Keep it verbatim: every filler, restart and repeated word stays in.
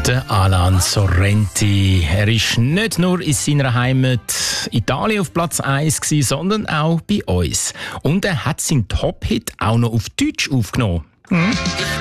Der Alan Sorrenti. Er ist nicht nur in seiner Heimat Italien auf Platz eins gewesen, sondern auch bei uns. Und er hat seinen Top-Hit auch noch auf Deutsch aufgenommen. Hm?